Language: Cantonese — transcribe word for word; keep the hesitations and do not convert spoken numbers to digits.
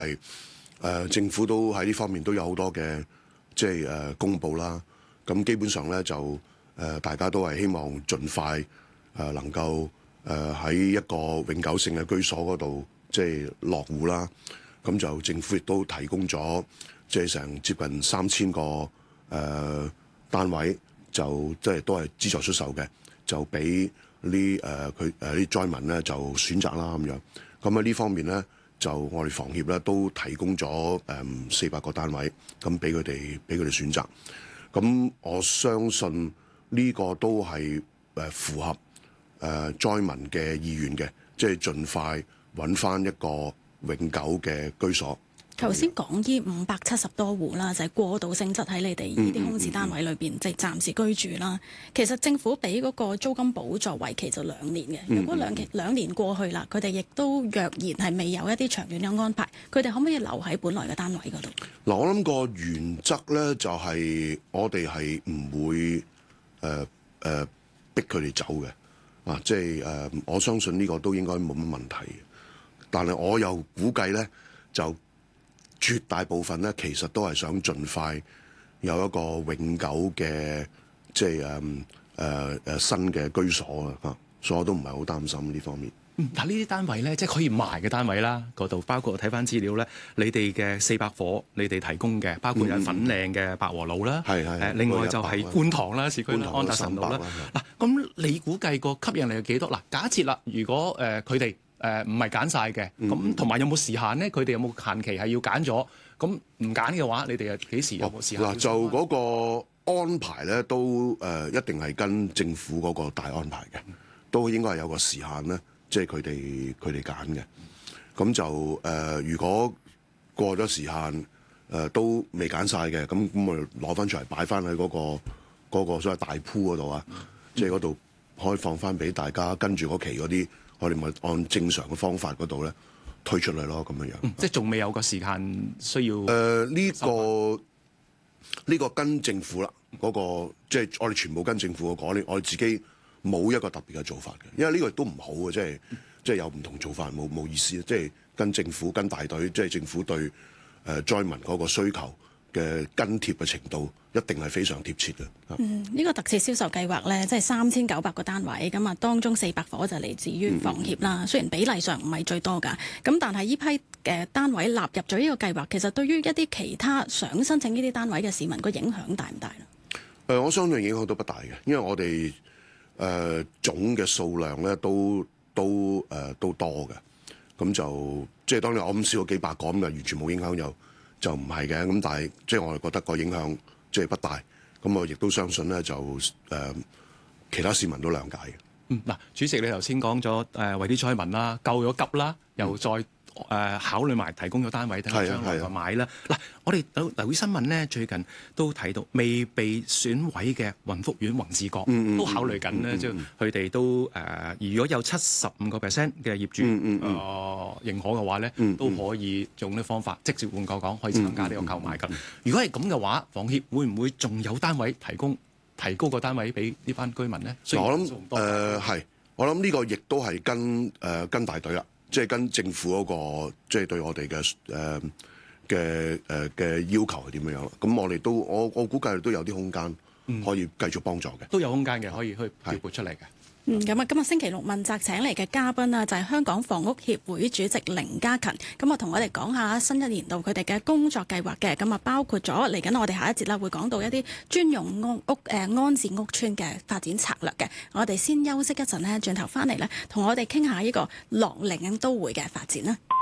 係誒、呃、政府都喺呢方面都有好多嘅即係誒、呃、公佈啦。咁基本上咧就誒、呃、大家都係希望盡快誒、呃、能夠誒喺一個永久性嘅居所嗰度即係落戶啦。咁就政府亦都提供咗即係成接近三千個誒、呃、單位，就即係都係資助出售嘅，就俾呢誒佢誒啲災民咧就選擇啦咁樣。咁喺呢方面咧，就我哋房協咧都提供咗誒四百個單位，咁俾佢哋俾佢哋選擇。咁我相信呢個都係誒符合誒災民嘅意願嘅，即係盡快揾翻一個永久嘅居所。 頭先講呢五百七十多戶啦，就係、是、過渡性質喺你哋呢啲空置單位裏邊，即係、嗯嗯嗯、暫時居住啦。其實政府俾嗰個租金補助為期就兩年嘅。如果兩期兩年過去啦，佢哋亦都若然係未有一啲長遠嘅安排，佢哋可唔可以留喺本來嘅單位嗰度？嗱，我諗個原則咧就係我哋係唔會誒誒、呃呃、逼佢哋走嘅啊，即係誒我相信呢個都應該冇乜問題。但係我又估計咧就。絕大部分咧，其實都係想盡快有一個永久嘅，即係誒誒誒新嘅居所啊！嚇，所以我都唔係好擔心呢方面。 嗯，但呢啲單位咧，即係可以賣嘅單位啦，嗰度包括睇翻資料咧，你哋嘅四百伙，你哋提供嘅，包括有粉嶺嘅百和路啦，係係、嗯，另外就係觀塘啦，市區啦，安達臣道啦。嗱，咁你估計個吸引力係幾多？嗱，假設啦，如果誒佢哋誒唔係揀晒嘅，咁同埋有冇時限咧？佢哋有冇限期係要揀咗？咁唔揀嘅話，你哋又幾時有冇時限？嗱、哦，就嗰個安排咧，都誒、呃、一定係跟政府嗰個大安排嘅，都應該係有個時限咧，即係佢哋佢哋揀嘅。咁就誒、呃，如果過咗時限，誒、呃、都未揀晒嘅，咁咁我攞翻出嚟擺翻喺嗰個嗰個所謂大鋪嗰度啊，即係嗰度開放翻俾大家跟住嗰期嗰啲。我哋咪按正常嘅方法嗰度咧推出嚟咯，咁樣樣。 嗯、即係仲未有個時間需要。誒、 呃、呢、呢個呢、呢個跟政府啦，嗰、嗰個即係我哋全部跟政府嘅講，我哋自己冇一個特別嘅做法嘅，因為呢個亦都唔好嘅，即係即係有唔同做法冇冇意思，即係跟政府跟大隊，即係政府對誒災民嗰個需求嘅跟貼嘅程度一定係非常貼切嘅。 嗯，呢、這個特設銷售計劃咧，即係三千九百個單位，咁啊當中四百伙就嚟自於房協啦。嗯、雖然比例上唔係最多㗎，咁但係呢批嘅單位納入咗呢個計劃，其實對於一啲其他想申請呢啲單位嘅市民個影響大唔大咧？誒、 呃，我相信影響都不大嘅，因為我哋誒、呃、總嘅數量咧都都誒、呃、都多嘅，咁就即係當然我咁少咗幾百個咁就完全冇影響又。就唔係嘅，咁但係即係我哋覺得個影響即係不大，咁我亦都相信咧就誒、呃、其他市民都諒解嘅。 嗯，嗱，主席你頭先講咗誒為啲災民啦，救咗急啦，又再誒、呃、考慮埋提供咗單位等佢將來買啦。嗱、啊啊，我哋留留意新聞咧，最近都睇到未被選委嘅雲福苑宏志閣、嗯、都考慮緊咧，即係佢哋都誒、呃，如果有七十五個 percent 嘅業主誒、嗯嗯嗯呃、認可嘅話咧，嗯嗯都可以用呢方法直接換購講，可以參加呢個購買㗎。嗯嗯嗯、如果係咁嘅話，房協會唔會仲有單位提供？提高個單位俾呢班居民咧， 我諗誒係，我諗呢個亦都係跟誒、呃、跟大隊啦，即係跟政府嗰、那個即係對我哋嘅誒嘅誒嘅要求係點樣樣。咁我哋都我我估計都有啲空間可以繼續幫助嘅、嗯， 都有空間嘅，可以去調撥出嚟嘅。 嗯，咁啊，今日星期六問責請嚟嘅嘉賓啊，就係香港房屋協會主席凌嘉勤。咁啊，同我哋講下新一年度佢哋嘅工作計劃嘅。咁啊，包括咗嚟緊我哋下一節啦，會講到一啲專用屋屋誒、呃、安置屋邨嘅發展策略嘅。我哋先休息一陣呢，轉頭翻嚟呢，同我哋傾下呢個樂齡都會嘅發展啦。